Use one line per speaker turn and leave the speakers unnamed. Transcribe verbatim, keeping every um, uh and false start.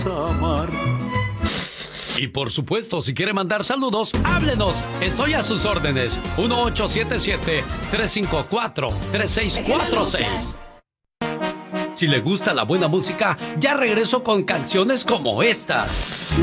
amar.
Y por supuesto, si quiere mandar saludos, háblenos. Estoy a sus órdenes. uno ocho siete siete, tres cinco cuatro, tres seis cuatro seis. Si le gusta la buena música, ya regreso con canciones como esta.